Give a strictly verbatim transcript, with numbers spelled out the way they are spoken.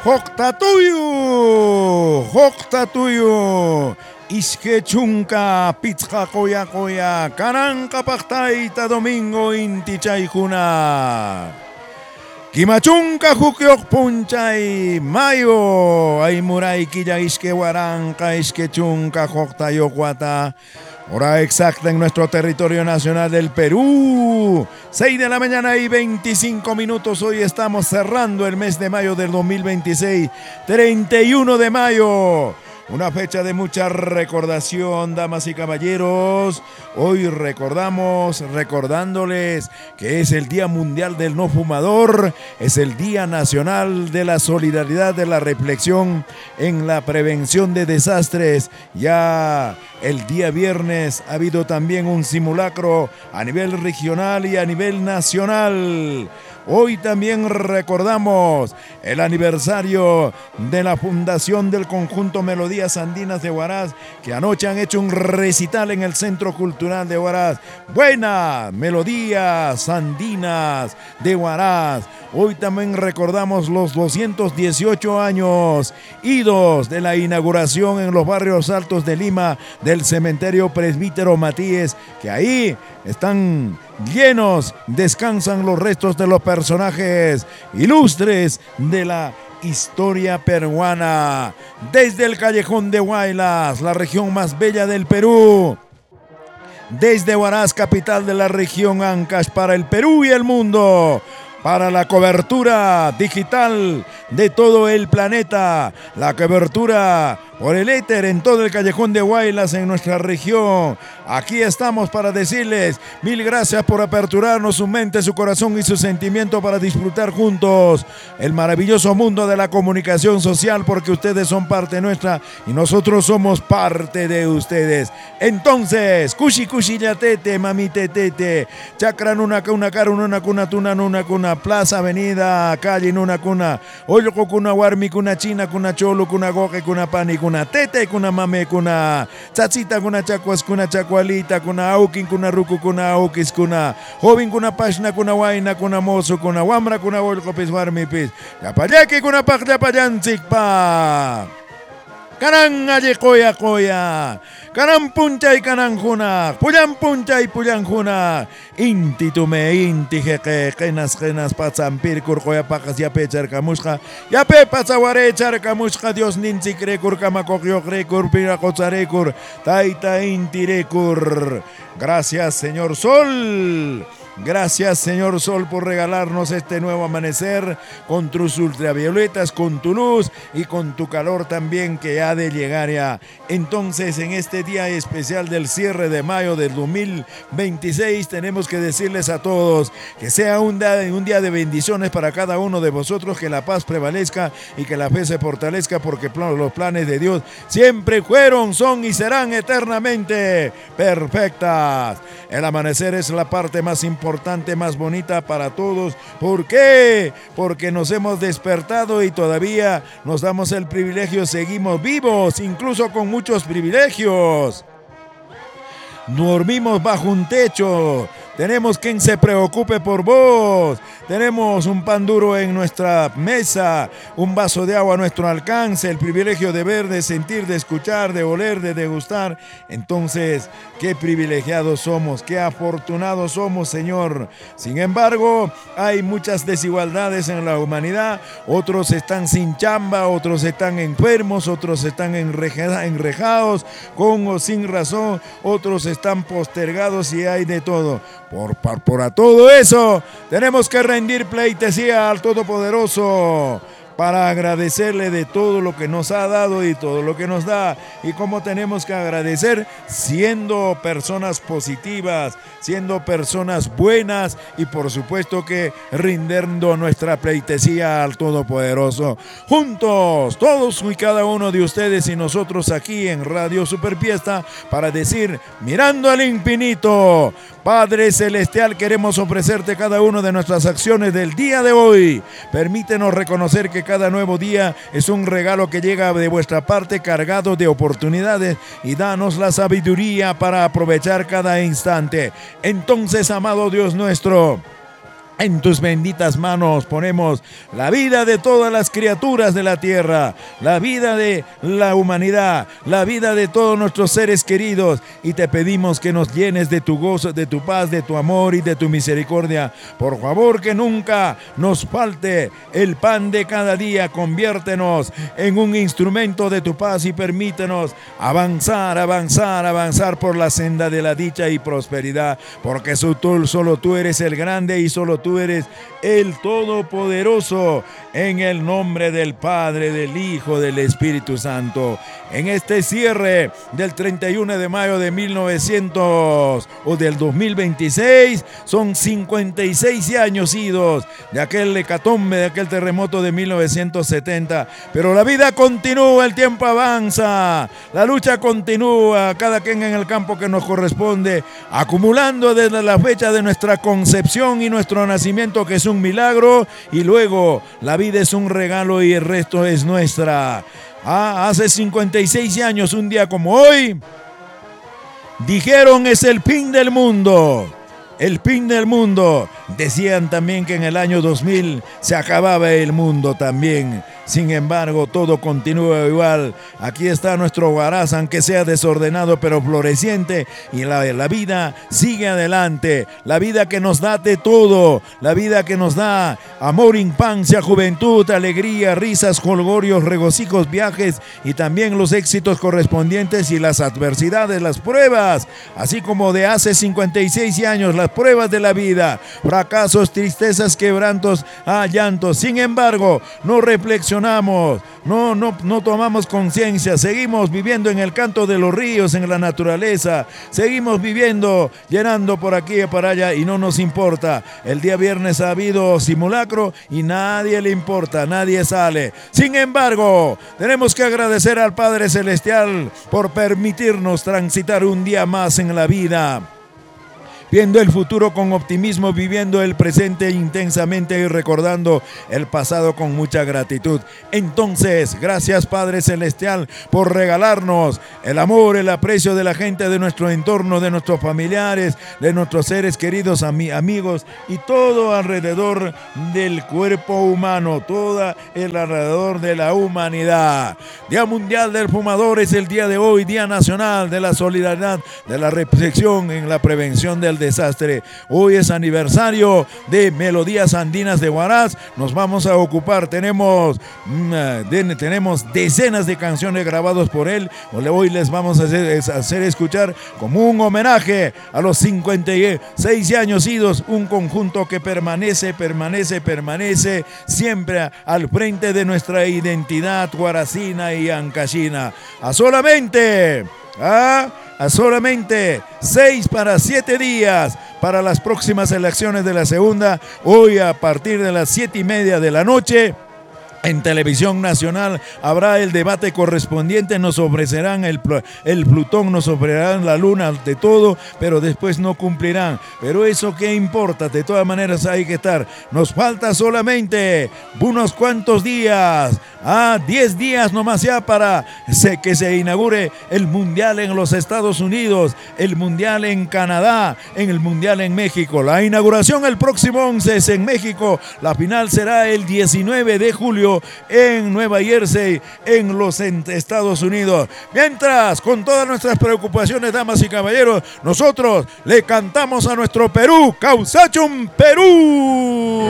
Joktatuyu, Joktatuyu, Isque chunka, pizca koya koya, Caranca pachtaita domingo inti chaykuna. Kimachunka jukyok punchay, Mayo, ay muray killa isque huaranca, isque chunka joktayokwata. Hora exacta en nuestro territorio nacional del Perú, seis de la mañana y veinticinco minutos. Hoy estamos cerrando el mes de mayo del dos mil veintiséis, treinta y uno de mayo. Una fecha de mucha recordación, damas y caballeros. Hoy recordamos, recordándoles que es el Día Mundial del No Fumador, es el Día Nacional de la Solidaridad, de la Reflexión en la Prevención de Desastres. Ya el día viernes ha habido también un simulacro a nivel regional y a nivel nacional. Hoy también recordamos el aniversario de la fundación del conjunto Melodías Andinas de Huaraz, que anoche han hecho un recital en el Centro Cultural de Huaraz. Buenas Melodías Andinas de Huaraz. Hoy también recordamos los doscientos dieciocho años idos de la inauguración en los barrios altos de Lima del cementerio Presbítero Matías, que ahí están llenos, descansan los restos de los personajes ilustres de la historia peruana. Desde el Callejón de Huaylas, la región más bella del Perú, desde Huaraz, capital de la región Ancash, para el Perú y el mundo, para la cobertura digital de todo el planeta, la cobertura por el éter en todo el Callejón de Huaylas en nuestra región. Aquí estamos para decirles mil gracias por aperturarnos su mente, su corazón y su sentimiento para disfrutar juntos el maravilloso mundo de la comunicación social, porque ustedes son parte nuestra y nosotros somos parte de ustedes. Entonces, kushi kushi yatete, mami tetete, chakra nuna kuna karun una kuna tuna nuna kuna, plaza, avenida, calle nuna kuna, hoyo kuna warmi kuna china kuna cholo kuna goke kuna pani kuna tete kuna mame kuna tzatzita kuna chacuas kuna chacualita kuna aukin kuna ruku kuna aukis kuna joven kuna pashna kuna waina kuna mozo kuna wamra kuna wolko pis warmi pis yapayaki kuna pak yapayanzik pa Kanan aye koya koya, kanan punchay kanan juna, puyan punchay puyan juna, inti tume inti jeque, kenas kenas patsampir kurkoya pakas ya pechar kamushka, ya pe patsaware char kamushka, Dios ninsi krekur kamakokyo krekur pirakocharekur, taita inti rekur. Gracias, Señor Sol. Gracias, Señor Sol, por regalarnos este nuevo amanecer con tus ultravioletas, con tu luz y con tu calor también que ha de llegar ya. Entonces, en este día especial del cierre de mayo del dos mil veintiséis, tenemos que decirles a todos que sea un día, un día de bendiciones para cada uno de vosotros, que la paz prevalezca y que la fe se fortalezca, porque los planes de Dios siempre fueron, son y serán eternamente perfectas. El amanecer es la parte más importante, importante, más bonita para todos. ¿Por qué? Porque nos hemos despertado y todavía nos damos el privilegio, seguimos vivos, incluso con muchos privilegios. Dormimos bajo un techo, tenemos quien se preocupe por vos, tenemos un pan duro en nuestra mesa, un vaso de agua a nuestro alcance, el privilegio de ver, de sentir, de escuchar, de oler, de degustar. Entonces, qué privilegiados somos, qué afortunados somos, Señor. Sin embargo, hay muchas desigualdades en la humanidad. Otros están sin chamba, otros están enfermos, otros están enrejados con o sin razón, otros están postergados y hay de todo. Por, por, por a todo eso, tenemos que rendir pleitesía al Todopoderoso para agradecerle de todo lo que nos ha dado y todo lo que nos da. Y cómo tenemos que agradecer, siendo personas positivas, siendo personas buenas y por supuesto que rindiendo nuestra pleitesía al Todopoderoso. Juntos, todos y cada uno de ustedes y nosotros aquí en Radio Superfiesta, para decir, mirando al infinito, Padre Celestial, queremos ofrecerte cada una de nuestras acciones del día de hoy. Permítenos reconocer que cada nuevo día es un regalo que llega de vuestra parte cargado de oportunidades, y danos la sabiduría para aprovechar cada instante. Entonces, amado Dios nuestro, En tus benditas manos ponemos la vida de todas las criaturas de la tierra, la vida de la humanidad, la vida de todos nuestros seres queridos, y te pedimos que nos llenes de tu gozo, de tu paz, de tu amor y de tu misericordia. Por favor, que nunca nos falte el pan de cada día. Conviértenos en un instrumento de tu paz y permítenos avanzar, avanzar, avanzar por la senda de la dicha y prosperidad, porque solo tú eres el grande y solo tú Tú eres el Todopoderoso, en el nombre del Padre, del Hijo, del Espíritu Santo. En este cierre del treinta y uno de mayo de mil novecientos o del dos mil veintiséis, son cincuenta y seis años idos de aquel hecatombe, de aquel terremoto de mil novecientos setenta. Pero la vida continúa, el tiempo avanza, la lucha continúa, cada quien en el campo que nos corresponde, acumulando desde la fecha de nuestra concepción y nuestro nacimiento, Nacimiento, que es un milagro, y luego la vida es un regalo y el resto es nuestra. Ah, hace cincuenta y seis años, un día como hoy, dijeron: es el fin del mundo. El fin del mundo. Decían también que en el año dos mil se acababa el mundo también. Sin embargo, todo continúa igual. Aquí está nuestro Huaraz, aunque sea desordenado pero floreciente, y la, la vida sigue adelante. La vida que nos da de todo, la vida que nos da amor, infancia, juventud, alegría, risas, jolgorios, regocijos, viajes, y también los éxitos correspondientes y las adversidades, las pruebas, así como de hace cincuenta y seis años, las pruebas de la vida, fracasos, tristezas, quebrantos, ah, llantos. Sin embargo, no reflexionamos, no, no, no tomamos conciencia, seguimos viviendo en el canto de los ríos, en la naturaleza, seguimos viviendo, llenando por aquí y para allá, y no nos importa. El día viernes ha habido simulacro y nadie le importa, nadie sale. Sin embargo, tenemos que agradecer al Padre Celestial por permitirnos transitar un día más en la vida, viendo el futuro con optimismo, viviendo el presente intensamente y recordando el pasado con mucha gratitud. Entonces, gracias Padre Celestial por regalarnos el amor, el aprecio de la gente de nuestro entorno, de nuestros familiares, de nuestros seres queridos, ami- amigos y todo alrededor del cuerpo humano, todo el alrededor de la humanidad. Día Mundial del Fumador es el día de hoy, Día Nacional de la Solidaridad, de la Reflexión en la Prevención del Desastre. Hoy es aniversario de Melodías Andinas de Huaraz. Nos vamos a ocupar, tenemos, mm, de, tenemos decenas de canciones grabadas por él. Hoy les vamos a hacer, a hacer escuchar como un homenaje a los cincuenta y seis años idos, un conjunto que permanece, permanece, permanece siempre al frente de nuestra identidad huaracina y ancashina. A solamente a a solamente seis para siete días para las próximas elecciones de la segunda, hoy a partir de las siete y media de la noche. En Televisión Nacional habrá el debate correspondiente, nos ofrecerán el, el Plutón, nos ofrecerán la Luna, de todo, pero después no cumplirán. Pero eso qué importa, de todas maneras hay que estar. Nos falta solamente unos cuantos días, ah, diez días nomás ya para que se inaugure el Mundial en los Estados Unidos, el Mundial en Canadá, en el Mundial en México. La inauguración el próximo once es en México, la final será el diecinueve de julio en Nueva Jersey, en los Estados Unidos. Mientras, con todas nuestras preocupaciones, damas y caballeros, nosotros le cantamos a nuestro Perú, Causachum Perú.